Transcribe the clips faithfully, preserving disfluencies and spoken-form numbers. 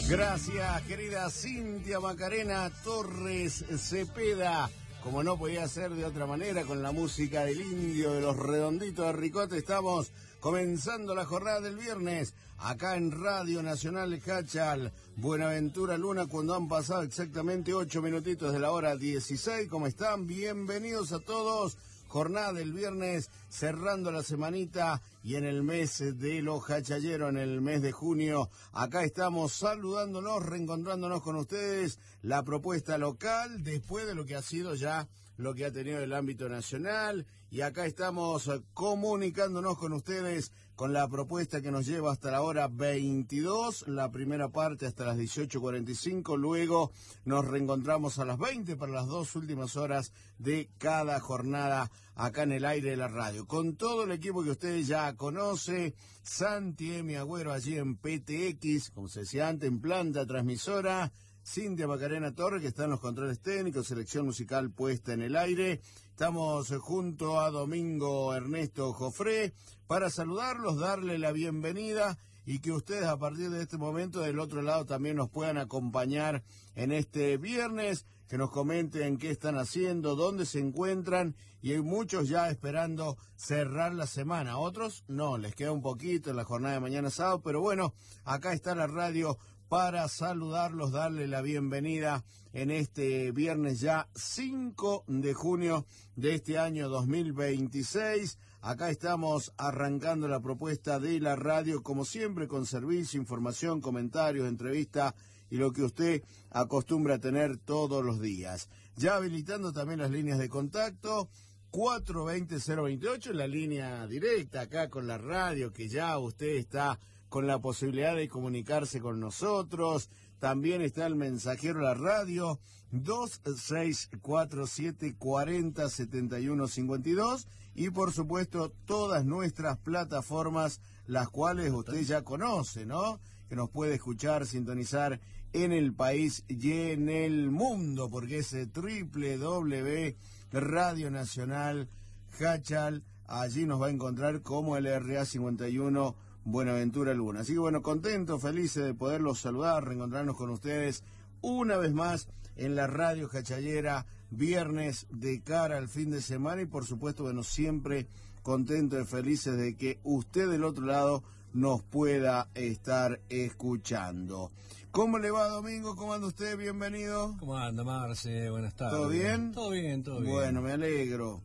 Gracias, querida Cintia Macarena Torres Cepeda. Como no podía ser de otra manera, con la música del Indio, de los Redonditos de Ricote, estamos comenzando la jornada del viernes, acá en Radio Nacional Hachal, Buenaventura Luna, cuando han pasado exactamente ocho minutitos de la hora dieciséis. ¿Cómo están? Bienvenidos a todos. Jornada del viernes, cerrando la semanita y en el mes de los hachalleros, en el mes de junio, acá estamos saludándonos, reencontrándonos con ustedes, la propuesta local, después de lo que ha sido ya lo que ha tenido el ámbito nacional, y acá estamos comunicándonos con ustedes con la propuesta que nos lleva hasta la hora veintidós, la primera parte hasta las dieciocho cuarenta y cinco, luego nos reencontramos a las veinte para las dos últimas horas de cada jornada acá en el aire de la radio, con todo el equipo que ustedes ya conoce, Santi Emi Agüero allí en P T X, como se decía antes, en planta transmisora, Cintia Macarena Torres, que está en los controles técnicos, selección musical puesta en el aire. Estamos junto a Domingo Ernesto Jofré para saludarlos, darle la bienvenida y que ustedes a partir de este momento del otro lado también nos puedan acompañar en este viernes, que nos comenten qué están haciendo, dónde se encuentran, y hay muchos ya esperando cerrar la semana, otros no, les queda un poquito en la jornada de mañana sábado, pero bueno, acá está la radio para saludarlos, darle la bienvenida en este viernes ya cinco de junio de este año dos mil veintiséis. Acá estamos arrancando la propuesta de la radio, como siempre, con servicio, información, comentarios, entrevista y lo que usted acostumbra a tener todos los días. Ya habilitando también las líneas de contacto, cuatro veinte cero veintiocho, la línea directa acá con la radio, que ya usted está con la posibilidad de comunicarse con nosotros. También está el mensajero de la radio, dos seis cuatro siete cuatro cero siete uno cinco dos, y por supuesto todas nuestras plataformas, las cuales usted ya conoce, ¿no? Que nos puede escuchar, sintonizar en el país y en el mundo, porque es doble u doble u doble u punto Radio Nacional Hachal, allí nos va a encontrar como el R A cincuenta y uno Buenaventura Luna. Así que bueno, contentos, felices de poderlos saludar, reencontrarnos con ustedes una vez más en la radio hachallera, viernes de cara al fin de semana, y por supuesto, bueno, siempre contentos y felices de que usted del otro lado nos pueda estar escuchando. ¿Cómo le va, Domingo? ¿Cómo anda usted? Bienvenido. ¿Cómo anda, Marce? Buenas tardes. ¿Todo bien? Todo bien, todo bien. Bueno, me alegro.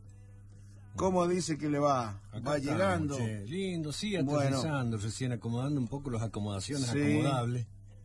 ¿Cómo dice que le va? Acá ¿Va estamos, llegando? Che. Lindo, sí, aterrizando, bueno, recién acomodando un poco las acomodaciones sí. acomodables.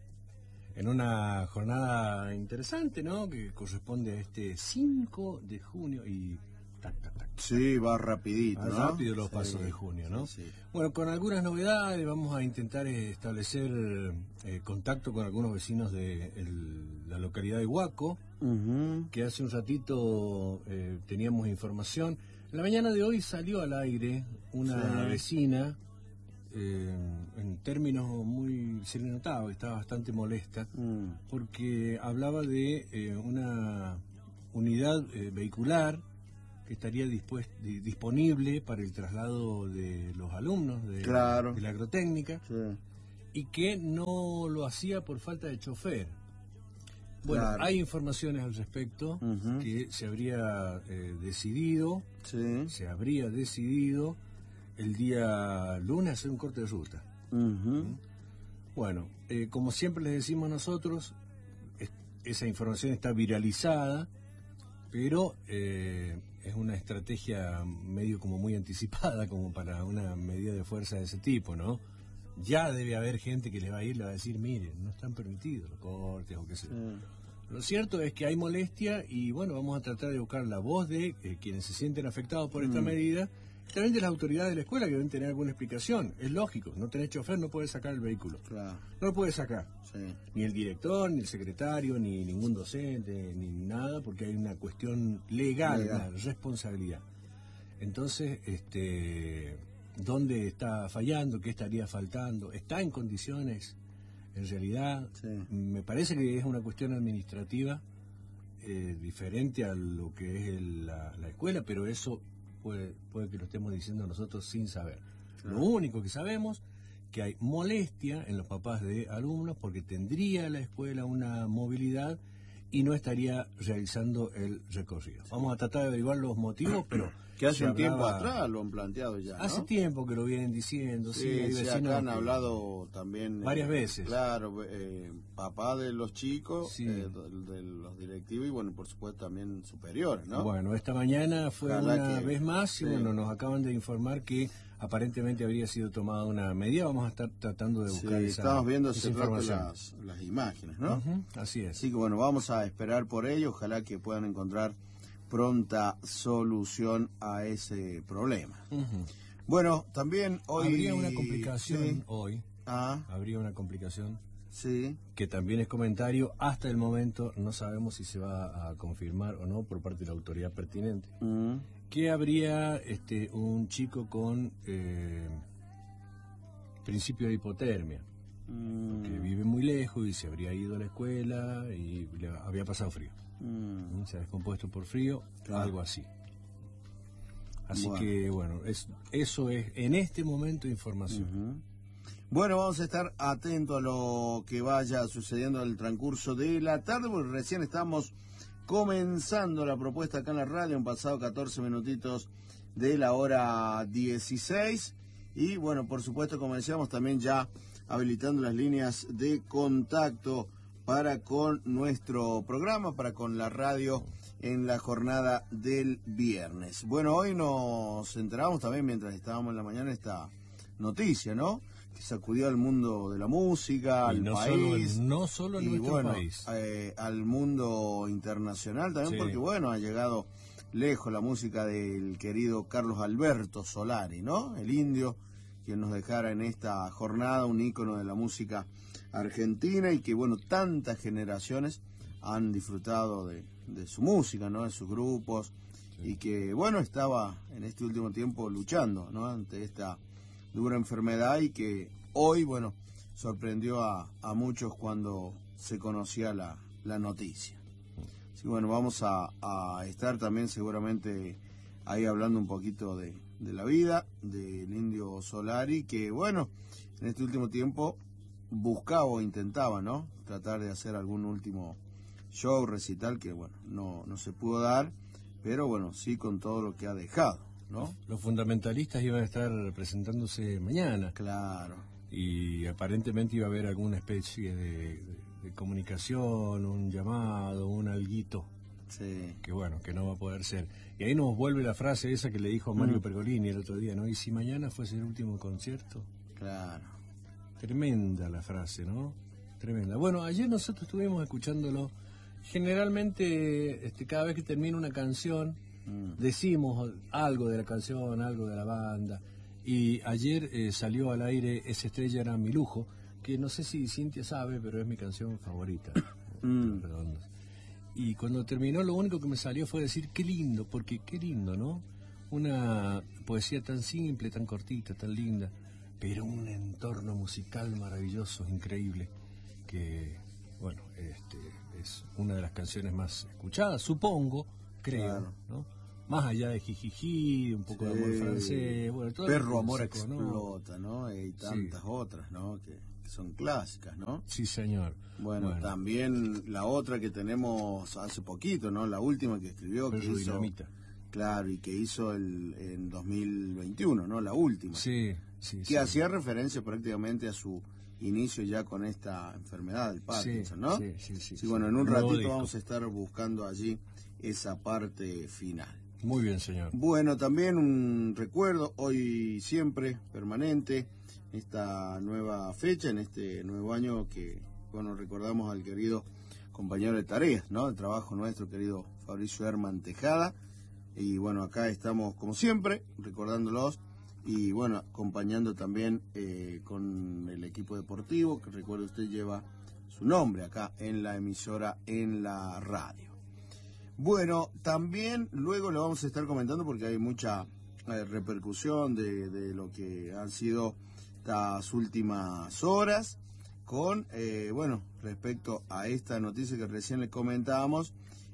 En una jornada interesante, ¿no? Que corresponde a este cinco de junio y... Tac, tac, tac. Sí, va rapidito, va ¿no? rápido los sí. pasos de junio, ¿no? Sí, sí. Bueno, con algunas novedades vamos a intentar establecer eh, contacto con algunos vecinos de el, la localidad de Huaco, uh-huh. que hace un ratito eh, teníamos información. En la mañana de hoy salió al aire una sí. vecina, eh, en términos muy... se le notaba que estaba bastante molesta, mm. porque hablaba de eh, una unidad eh, vehicular que estaría dispuest, disponible para el traslado de los alumnos de, claro. de la agrotécnica, sí. y que no lo hacía por falta de chofer. Bueno, claro. hay informaciones al respecto, uh-huh. que se habría eh, decidido, sí. se habría decidido el día lunes hacer un corte de ruta. Uh-huh. ¿Mm? Bueno, eh, como siempre les decimos nosotros, es, esa información está viralizada, pero eh, es una estrategia medio como muy anticipada como para una medida de fuerza de ese tipo, ¿no? Ya debe haber gente que les va a ir, le va a decir, miren, no están permitidos los cortes o qué sé. Sí. Lo cierto es que hay molestia y bueno, vamos a tratar de buscar la voz de eh, quienes se sienten afectados por esta mm. medida, también de las autoridades de la escuela que deben tener alguna explicación. Es lógico, no tenés chofer, no puedes sacar el vehículo. Claro. No lo puedes sacar. Sí. Ni el director, ni el secretario, ni ningún docente, ni nada, porque hay una cuestión legal, legal. Una responsabilidad. Entonces, este, ¿dónde está fallando? ¿Qué estaría faltando? ¿Está en condiciones? En realidad, sí. me parece que es una cuestión administrativa eh, diferente a lo que es el, la, la escuela, pero eso puede, puede que lo estemos diciendo nosotros sin saber. Claro. Lo único que sabemos que hay molestia en los papás de alumnos porque tendría la escuela una movilidad y no estaría realizando el recorrido. Vamos a tratar de averiguar los motivos, pero... Que hace un hablaba, tiempo atrás lo han planteado ya, ¿no? Hace tiempo que lo vienen diciendo, sí, sí, hay sí, vecinos acá han que, hablado también... varias eh, veces. Claro, eh, papá de los chicos, Sí. eh, de, de los directivos y, bueno, por supuesto también superiores, ¿no? Bueno, esta mañana fue Ojalá una que- vez más y sí. bueno, nos acaban de informar que aparentemente habría sido tomada una medida. Vamos a estar tratando de Sí, buscar esa, estamos viendo esa hace rato información. las, las imágenes, ¿no? Ujú, así es. Así que bueno, vamos a esperar por ello, ojalá que puedan encontrar pronta solución a ese problema. Ujú. Bueno, también hoy... Habría una complicación Sí. hoy, Ah, habría una complicación sí. que también es comentario. Hasta el momento no sabemos si se va a confirmar o no por parte de la autoridad pertinente. Mm, Que habría este un chico con eh, principio de hipotermia, mm, que vive muy lejos y se habría ido a la escuela y le había pasado frío. mm. Se ha descompuesto por frío, Claro. algo así. Así Bueno. que, bueno, es, eso es en este momento información. Ujú. Bueno, vamos a estar atentos a lo que vaya sucediendo en el transcurso de la tarde, porque recién estamos comenzando la propuesta acá en la radio, han pasado catorce minutitos de la hora dieciséis. Y bueno, por supuesto, como decíamos, también ya habilitando las líneas de contacto para con nuestro programa, para con la radio en la jornada del viernes. Bueno, hoy nos enteramos también, mientras estábamos en la mañana, esta noticia, ¿no? Que sacudió al mundo de la música, Y al no país. solo, no solo en y nuestro bueno, país. eh, al mundo internacional también, Sí. porque bueno, ha llegado lejos la música del querido Carlos Alberto Solari, ¿no? El indio, quien nos dejara en esta jornada un ícono de la música argentina y que, bueno, tantas generaciones han disfrutado de, de su música, ¿no? De sus grupos, Sí. y que, bueno, estaba en este último tiempo luchando, ¿no? Ante esta dura enfermedad y que hoy, bueno, sorprendió a, a muchos cuando se conocía la, la noticia. Sí, bueno, vamos a, a estar también seguramente ahí hablando un poquito de, de la vida del indio Solari, que bueno, en este último tiempo buscaba o intentaba, ¿no? Tratar de hacer algún último show, recital, que bueno, no, no se pudo dar, pero bueno, sí con todo lo que ha dejado, ¿no? Los fundamentalistas iban a estar presentándose mañana Claro. y aparentemente iba a haber alguna especie de, de- de comunicación, un llamado, un alguito, Sí. que bueno, que no va a poder ser. Y ahí nos vuelve la frase esa que le dijo Mario Mm. Pergolini el otro día, ¿no? ¿Y si mañana fuese el último concierto? Claro. Tremenda la frase, ¿no? Tremenda. Bueno, ayer nosotros estuvimos escuchándolo. Generalmente, este, cada vez que termina una canción, Mm. decimos algo de la canción, algo de la banda. Y ayer eh, salió al aire Esa estrella era mi lujo, que no sé si Cintia sabe, pero es mi canción favorita. Mm. Redondos. Y cuando terminó, lo único que me salió fue decir qué lindo, porque qué lindo, ¿no? Una poesía tan simple, tan cortita, tan linda, pero un entorno musical maravilloso, increíble, que, bueno, este, es una de las canciones más escuchadas, supongo, creo, Claro. ¿no? Más allá de Jijiji, un poco de amor Sí. francés, bueno, todo Perro lo Amor clásico, ¿no? Explota, ¿no? Y tantas otras, ¿no? Que, que son clásicas, ¿no? Sí, señor. Bueno, Bueno. también la otra que tenemos hace poquito, ¿no? La última que escribió, que Perro hizo, Dinamita. claro, y que hizo el, en dos mil veintiuno, ¿no? La última. Sí, sí, que sí. hacía referencia prácticamente a su inicio ya con esta enfermedad del Parkinson, Sí, ¿no? sí, sí, sí, Sí, bueno, en un Nuevo ratito disco. vamos a estar buscando allí esa parte final. Muy bien, señor. Bueno, también un recuerdo, hoy y siempre, permanente, esta nueva fecha, en este nuevo año que, bueno, recordamos al querido compañero de tareas, ¿no? El trabajo nuestro, querido Fabricio Herman Tejada. Y bueno, acá estamos como siempre, recordándolos y bueno, acompañando también eh, con el equipo deportivo, que recuerde usted lleva su nombre acá en la emisora, en la radio. Bueno, también luego le vamos a estar comentando porque hay mucha eh, repercusión de, de lo que han sido las últimas horas con, eh, bueno, respecto a esta noticia que recién le comentábamos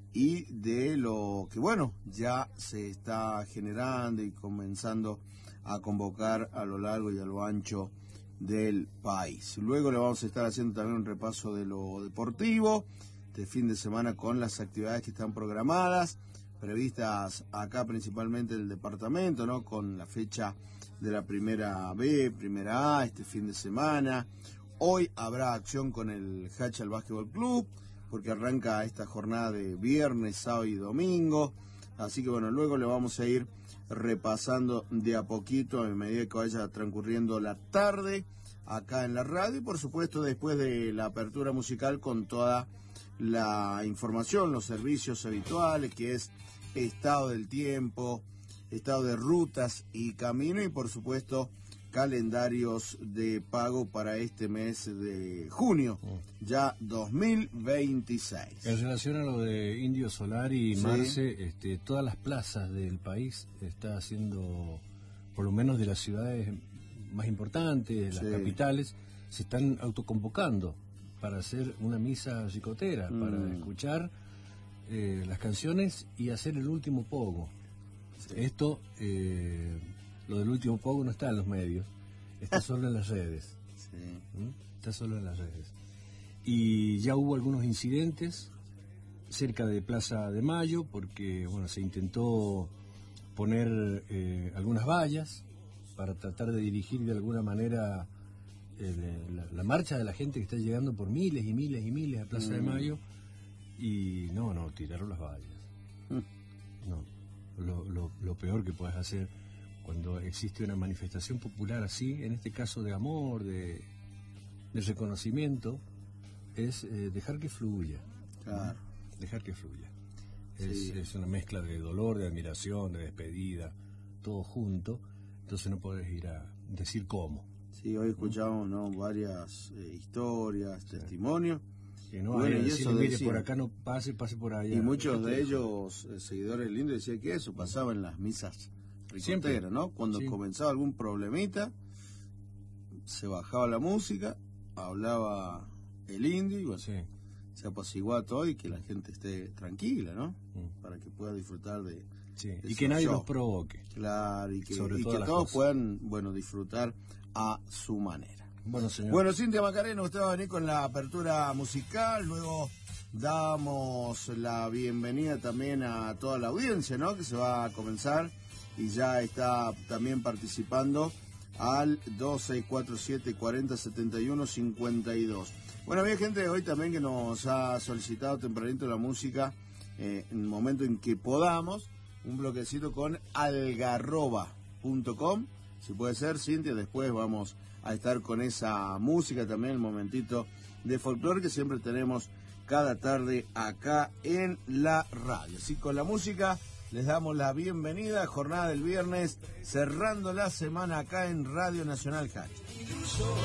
y de lo que, bueno, ya se está generando y comenzando a convocar a lo largo y a lo ancho del país. Luego le vamos a estar haciendo también un repaso de lo deportivo, este fin de semana con las actividades que están programadas, previstas acá principalmente el departamento, ¿no? Con la fecha de la primera B, primera A, este fin de semana. Hoy habrá acción con el Hachal Básquetbol Club, porque arranca esta jornada de viernes, sábado y domingo. Así que bueno, luego le vamos a ir repasando de a poquito a medida que vaya transcurriendo la tarde acá en la radio. Y por supuesto después de la apertura musical con toda la información, los servicios habituales, que es estado del tiempo, estado de rutas y camino, y por supuesto calendarios de pago para este mes de junio, ya dos mil veintiséis. En relación a lo de Indio Solar y sí. Marce, este, todas las plazas del país está haciendo, por lo menos de las ciudades más importantes, de las sí. capitales, se están autoconvocando para hacer una misa chicotera, mm. para escuchar eh, las canciones y hacer el último pogo. Sí. Esto, eh, lo del último pogo no está en los medios, está solo en las redes. Sí. ¿Mm? Está solo en las redes. Y ya hubo algunos incidentes cerca de Plaza de Mayo, porque bueno, se intentó poner eh, algunas vallas para tratar de dirigir de alguna manera eh, la, la marcha de la gente que está llegando por miles y miles y miles a Plaza mm. de Mayo, y no, no, tiraron las vallas. Mm. No. Lo, lo, lo peor que puedes hacer cuando existe una manifestación popular así, en este caso de amor, de, de reconocimiento, es eh, dejar que fluya. Claro. ¿no? Dejar que fluya. Es, sí. es una mezcla de dolor, de admiración, de despedida, todo junto. Entonces no podés ir a decir cómo. Sí, hoy escuchamos ¿no? varias eh, historias, sí. testimonios. Que no, bueno, y eso mire, por acá no pase, pase por allá. Y muchos de ellos, eh, seguidores lindos, decían que eso pasaba en las misas ricoteras, ¿no? Cuando sí. comenzaba algún problemita, se bajaba la música, hablaba el indio y bueno, sí. se apaciguaba todo y que la gente esté tranquila, ¿no? Mm. Para que pueda disfrutar de... Sí. de y que nadie show. los provoque. Claro, y que, y que todos cosas. puedan, bueno, disfrutar a su manera. Bueno, señor. Bueno, Cintia Macarena, usted va a venir con la apertura musical, luego damos la bienvenida también a toda la audiencia, ¿no? Que se va a comenzar y ya está también participando al dos seis cuatro siete cuarenta setenta y uno cincuenta y dos. Bueno, había gente hoy también que nos ha solicitado tempranito la música, eh, en el momento en que podamos, un bloquecito con algarroba punto com, si puede ser, Cintia, después vamos a estar con esa música también, el momentito de folclore que siempre tenemos cada tarde acá en la radio. Así con la música les damos la bienvenida, jornada del viernes, cerrando la semana acá en Radio Nacional Hachal.